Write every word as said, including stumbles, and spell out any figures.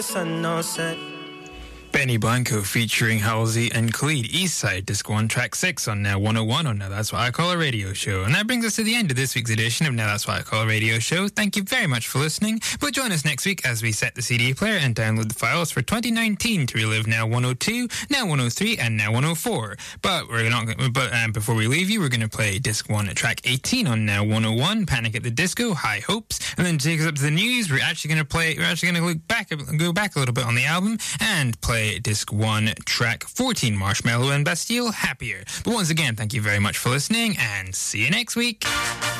sun no set. Benny Blanco featuring Halsey and Khalid, Eastside, Disc one, Track six on Now one oh one on Now That's What I Call a Radio Show. And that brings us to the end of this week's edition of Now That's What I Call a Radio Show. Thank you very much for listening, but join us next week as we set the C D player and download the files for twenty nineteen to relive Now one oh two, Now one oh three, and Now one oh four. But we're not. But um, before we leave you, we're going to play Disc one, Track eighteen on Now one oh one, Panic at the Disco, High Hopes, and then to take us up to the news, we're actually going to play. We're actually going to look back, go back a little bit on the album and play Disc one, Track fourteen, Marshmallow and Bastille, Happier. But once again, thank you very much for listening, and see you next week.